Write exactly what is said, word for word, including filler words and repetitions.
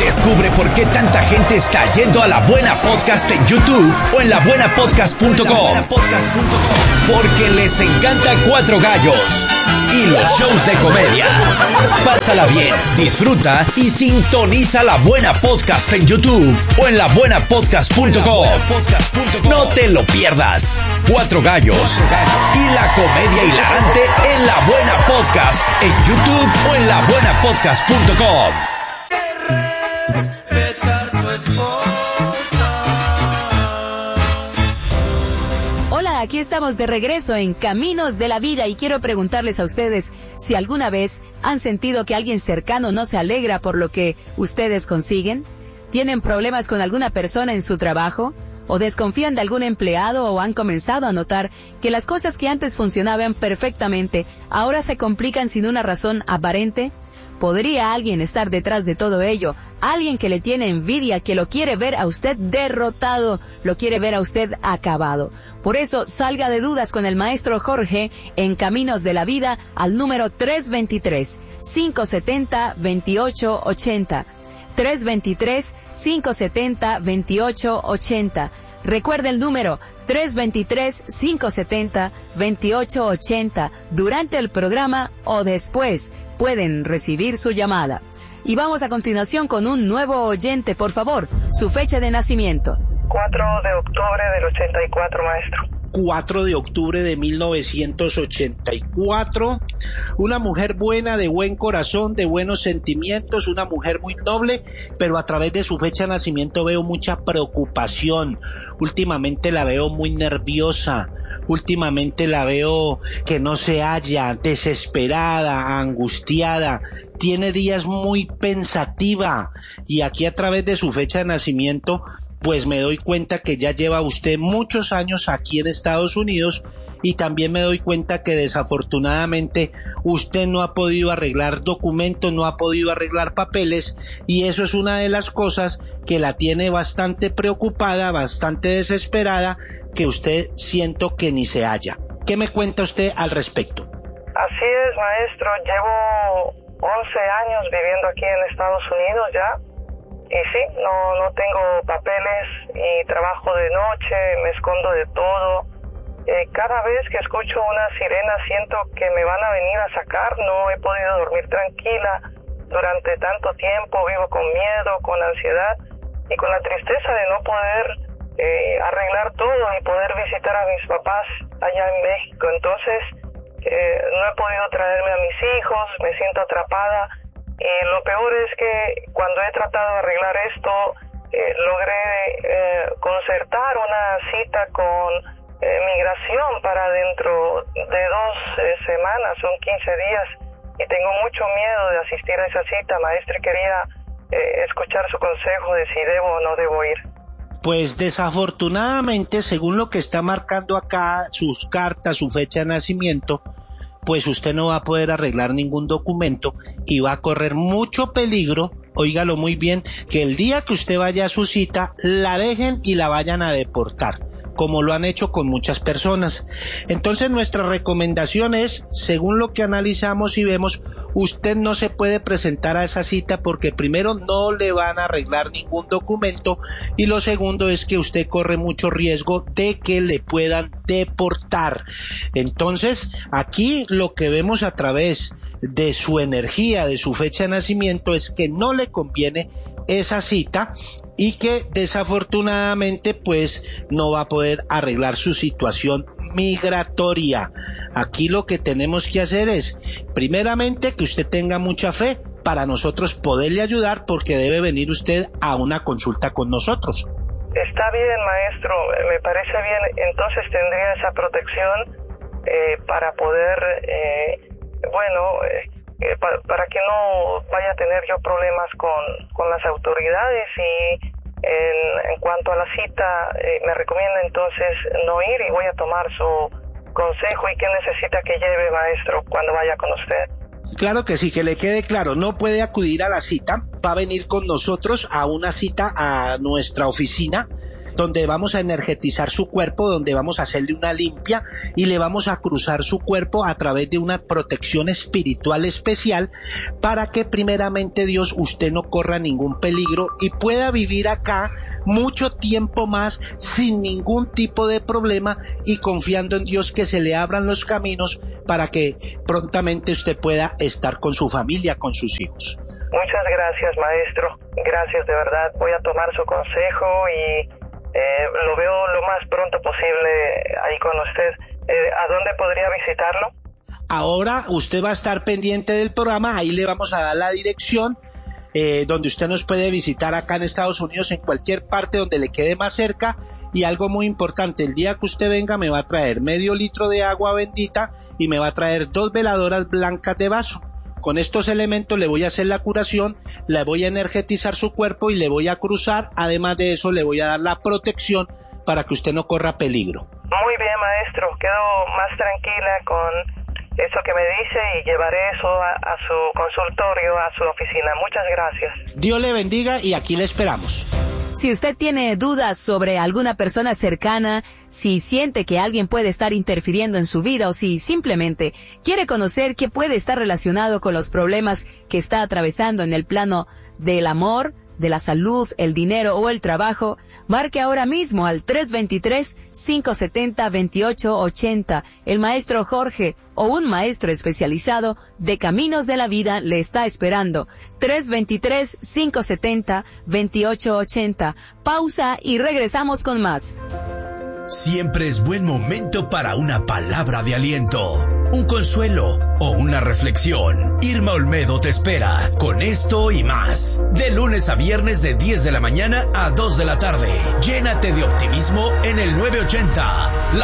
Descubre por qué tanta gente está yendo a La Buena Podcast en YouTube o en la buena podcast punto com. Porque les encanta Cuatro Gallos y los shows de comedia. Pásala bien, disfruta y sintoniza La Buena Podcast en YouTube o en la buena podcast punto com. No te lo pierdas. Cuatro Gallos y la comedia hilarante en La Buena Podcast en YouTube o en la buena podcast punto com. Respetar su esposa. Hola, aquí estamos de regreso en Caminos de la Vida y quiero preguntarles a ustedes si alguna vez han sentido que alguien cercano no se alegra por lo que ustedes consiguen. ¿Tienen problemas con alguna persona en su trabajo? ¿O desconfían de algún empleado o han comenzado a notar que las cosas que antes funcionaban perfectamente ahora se complican sin una razón aparente? ¿Podría alguien estar detrás de todo ello? Alguien que le tiene envidia, que lo quiere ver a usted derrotado, lo quiere ver a usted acabado. Por eso, salga de dudas con el maestro Jorge en Caminos de la Vida al número tres dos tres, cinco siete cero, dos ocho ocho cero. tres dos tres, cinco siete cero, dos ocho ocho cero. Recuerde el número tres dos tres, cinco siete cero, dos ocho ocho cero durante el programa o después. Pueden recibir su llamada. Y vamos a continuación con un nuevo oyente, por favor, su fecha de nacimiento. cuatro de octubre del ochenta y cuatro, maestro. cuatro de octubre de mil novecientos ochenta y cuatro, una mujer buena, de buen corazón, de buenos sentimientos, una mujer muy noble, pero a través de su fecha de nacimiento veo mucha preocupación. Últimamente la veo muy nerviosa, últimamente la veo que no se halla, desesperada, angustiada, tiene días muy pensativa, y aquí a través de su fecha de nacimiento pues me doy cuenta que ya lleva usted muchos años aquí en Estados Unidos, y también me doy cuenta que desafortunadamente usted no ha podido arreglar documentos, no ha podido arreglar papeles, y eso es una de las cosas que la tiene bastante preocupada, bastante desesperada, que usted siento que ni se halla. ¿Qué me cuenta usted al respecto? Así es, maestro. Llevo once años viviendo aquí en Estados Unidos ya. Y sí, no, no tengo papeles y trabajo de noche, me escondo de todo. Eh, cada vez que escucho una sirena siento que me van a venir a sacar. No he podido dormir tranquila durante tanto tiempo, vivo con miedo, con ansiedad y con la tristeza de no poder eh, arreglar todo y poder visitar a mis papás allá en México. Entonces, eh, no he podido traerme a mis hijos, me siento atrapada. Y lo peor es que cuando he tratado de arreglar esto, eh, logré eh, concertar una cita con eh, migración para dentro de dos eh, semanas, son quince días, y tengo mucho miedo de asistir a esa cita, maestro, y quería eh, escuchar su consejo de si debo o no debo ir. Pues desafortunadamente, según lo que está marcando acá sus cartas, su fecha de nacimiento, pues usted no va a poder arreglar ningún documento y va a correr mucho peligro, óigalo muy bien, que el día que usted vaya a su cita la dejen y la vayan a deportar, como lo han hecho con muchas personas. Entonces nuestra recomendación es, según lo que analizamos y vemos, usted no se puede presentar a esa cita porque primero no le van a arreglar ningún documento, y lo segundo es que usted corre mucho riesgo de que le puedan deportar. Entonces aquí lo que vemos a través de su energía, de su fecha de nacimiento, es que no le conviene esa cita y que desafortunadamente pues no va a poder arreglar su situación migratoria. Aquí lo que tenemos que hacer es, primeramente, que usted tenga mucha fe para nosotros poderle ayudar, porque debe venir usted a una consulta con nosotros. Está bien, maestro, me parece bien. Entonces tendría esa protección eh, para poder, eh, bueno, eh, eh, pa- para que no vaya a tener yo problemas con, con las autoridades. Y en, en cuanto a la cita, eh, me recomienda entonces no ir, y voy a tomar su consejo. ¿Y qué necesita que lleve, maestro, cuando vaya con usted? Claro que sí, que le quede claro, no puede acudir a la cita, va a venir con nosotros a una cita a nuestra oficina donde vamos a energetizar su cuerpo, donde vamos a hacerle una limpia y le vamos a cruzar su cuerpo a través de una protección espiritual especial para que primeramente Dios usted no corra ningún peligro y pueda vivir acá mucho tiempo más sin ningún tipo de problema y confiando en Dios que se le abran los caminos para que prontamente usted pueda estar con su familia, con sus hijos. Muchas gracias, maestro. Gracias, de verdad. Voy a tomar su consejo y eh, lo veo lo más pronto posible ahí con usted. Eh, ¿A dónde podría visitarlo? Ahora usted va a estar pendiente del programa, ahí le vamos a dar la dirección eh, donde usted nos puede visitar acá en Estados Unidos, en cualquier parte donde le quede más cerca. Y algo muy importante, el día que usted venga me va a traer medio litro de agua bendita y me va a traer dos veladoras blancas de vaso. Con estos elementos le voy a hacer la curación, le voy a energetizar su cuerpo y le voy a cruzar. Además de eso, le voy a dar la protección para que usted no corra peligro. Muy bien, maestro. Quedo más tranquila con eso que me dice y llevaré eso a, a su consultorio, a su oficina. Muchas gracias. Dios le bendiga y aquí le esperamos. Si usted tiene dudas sobre alguna persona cercana, si siente que alguien puede estar interfiriendo en su vida o si simplemente quiere conocer qué puede estar relacionado con los problemas que está atravesando en el plano del amor, de la salud, el dinero o el trabajo, marque ahora mismo al tres dos tres, cinco siete cero, dos ocho ocho cero. El maestro Jorge o un maestro especializado de Caminos de la Vida le está esperando. tres dos tres, cinco siete cero, dos ocho ocho cero. Pausa y regresamos con más. Siempre es buen momento para una palabra de aliento, un consuelo o una reflexión. Irma Olmedo te espera con esto y más. De lunes a viernes de diez de la mañana a dos de la tarde. Llénate de optimismo en el nueve ochenta.